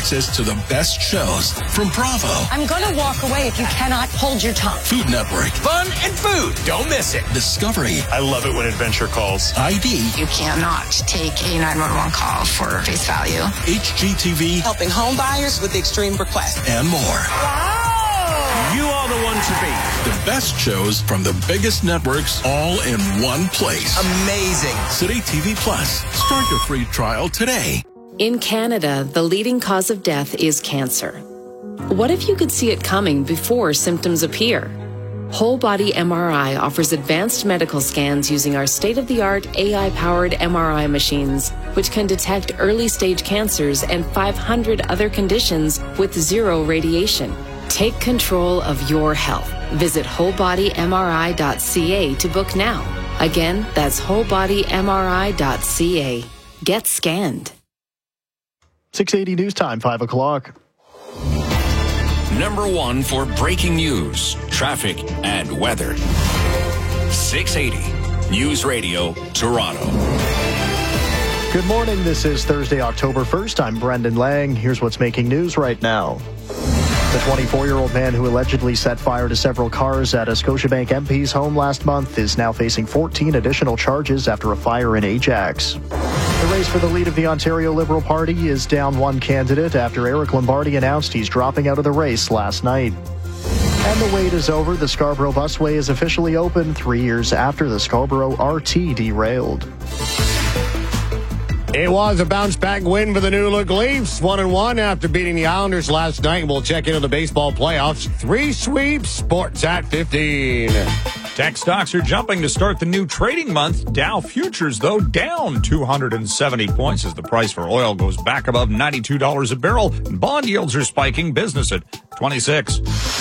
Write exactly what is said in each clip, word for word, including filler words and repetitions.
access to the best shows from Bravo. I'm going to walk away if you cannot hold your tongue. Food Network. Fun and food. Don't miss it. Discovery. I love it when Adventure calls. I D. You cannot take a nine one one call for face value. H G T V. Helping home buyers with extreme requests. And more. Wow. You are the one to beat. The best shows from the biggest networks all in one place. Amazing. City T V Plus. Start your free trial today. In Canada, the leading cause of death is cancer. What if you could see it coming before symptoms appear? Whole Body M R I offers advanced medical scans using our state-of-the-art A I-powered M R I machines, which can detect early-stage cancers and five hundred other conditions with zero radiation. Take control of your health. Visit whole body M R I dot C A to book now. Again, that's whole body M R I dot C A. Get scanned. six eighty News Time, five o'clock. Number one for breaking news, traffic, and weather. six eighty News Radio, Toronto. Good morning. This is Thursday, October first. I'm Brendan Lang. Here's what's making news right now. The twenty-four-year-old man who allegedly set fire to several cars at a Scotiabank M P's home last month is now facing fourteen additional charges after a fire in Ajax. The race for the lead of the Ontario Liberal Party is down one candidate after Eric Lombardi announced he's dropping out of the race last night. And the wait is over. The Scarborough Busway is officially open three years after the Scarborough R T derailed. It was a bounce-back win for the New Look Leafs, one and one after beating the Islanders last night. We'll check into the baseball playoffs. Three sweeps, sports at fifteen. Tech stocks are jumping to start the new trading month. Dow futures, though, down two hundred seventy points as the price for oil goes back above ninety-two dollars a barrel. Bond yields are spiking, business at twenty-six.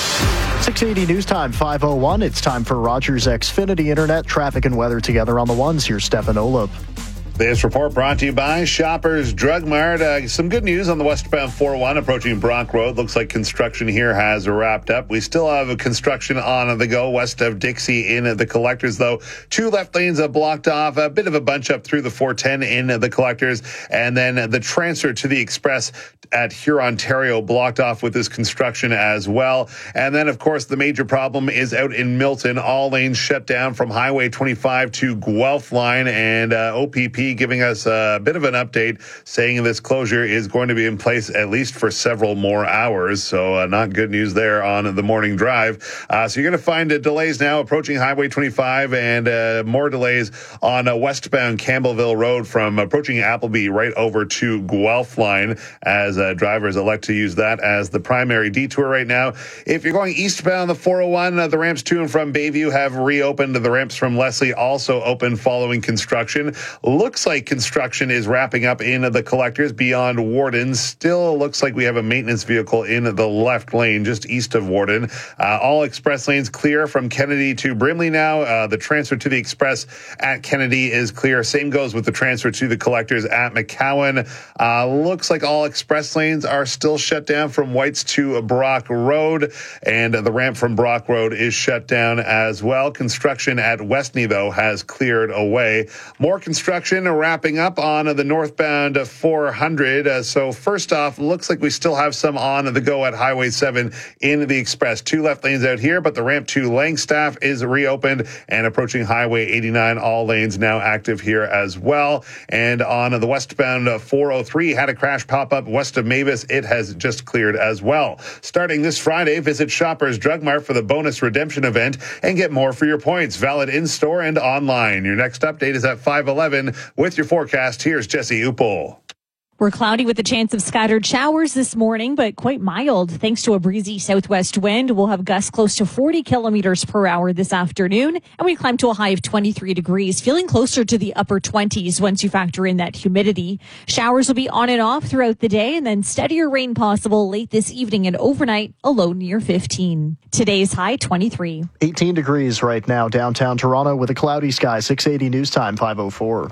six eighty News Time, five oh one. It's time for Rogers Xfinity Internet traffic and weather together on the ones. Here's Stefan Olip. This report brought to you by Shoppers Drug Mart. Uh, some good news on the westbound four oh one approaching Bronx Road. Looks like construction here has wrapped up. We still have construction on the go west of Dixie in the Collectors, though. Two left lanes are blocked off. A bit of a bunch up through the four ten in the Collectors. And then the transfer to the Express at Hurontario blocked off with this construction as well. And then, of course, the major problem is out in Milton. All lanes shut down from Highway twenty-five to Guelph Line, and uh, O P P giving us a bit of an update saying this closure is going to be in place at least for several more hours. So uh, not good news there on the morning drive. Uh, so you're going to find uh, delays now approaching Highway twenty-five and uh, more delays on uh, westbound Campbellville Road from approaching Appleby right over to Guelph Line as uh, drivers elect to use that as the primary detour right now. If you're going eastbound the four oh one, uh, the ramps to and from Bayview have reopened. The ramps from Leslie also open following construction. Looks like construction is wrapping up in the Collectors beyond Warden. Still looks like we have a maintenance vehicle in the left lane just east of Warden. Uh, all express lanes clear from Kennedy to Brimley now. Uh, the transfer to the Express at Kennedy is clear. Same goes with the transfer to the Collectors at McCowan. Uh, looks like all express lanes are still shut down from Whites to Brock Road, and the ramp from Brock Road is shut down as well. Construction at Westney, though, has cleared away. More construction wrapping up on the northbound four hundred. Uh, so first off, looks like we still have some on the go at Highway seven in the Express. Two left lanes out here, but the ramp to Langstaff is reopened and approaching Highway eighty-nine. All lanes now active here as well. And on the westbound four oh three, had a crash pop up west of Mavis. It has just cleared as well. Starting this Friday, visit Shoppers Drug Mart for the bonus redemption event and get more for your points. Valid in-store and online. Your next update is at five eleven. With your forecast, here's Jesse Upel. We're cloudy with a chance of scattered showers this morning, but quite mild thanks to a breezy southwest wind. We'll have gusts close to forty kilometers per hour this afternoon, and we climb to a high of twenty-three degrees, feeling closer to the upper twenties once you factor in that humidity. Showers will be on and off throughout the day, and then steadier rain possible late this evening and overnight, a low near fifteen. Today's high, twenty-three. eighteen degrees right now downtown Toronto with a cloudy sky. six eighty News Time, five oh four.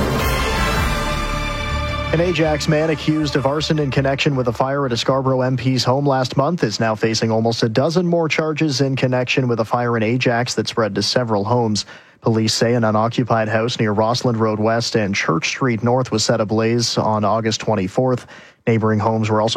An Ajax man accused of arson in connection with a fire at a Scarborough M P's home last month is now facing almost a dozen more charges in connection with a fire in Ajax that spread to several homes. Police say an unoccupied house near Rossland Road West and Church Street North was set ablaze on August twenty-fourth. Neighboring homes were also